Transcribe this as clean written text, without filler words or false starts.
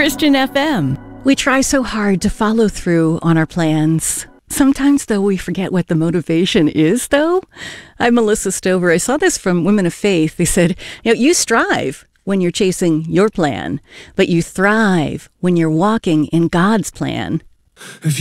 Christian FM. We try so hard to follow through on our plans. Sometimes, though, we forget what the motivation is, though. I'm Melissa Stover. I saw this from Women of Faith. They said, you strive when you're chasing your plan, but you thrive when you're walking in God's plan.